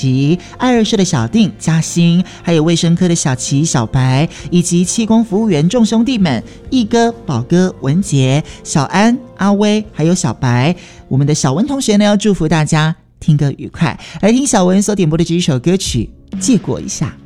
琪、爱儿社的小定、嘉欣，还有卫生科的小琪、小白，以及气功服务员众兄弟们，义哥、宝哥、文杰、小安、阿威，还有小白。我们的小文同学呢，要祝福大家听歌愉快，来听小文所点播的这一首歌曲《借过一下》。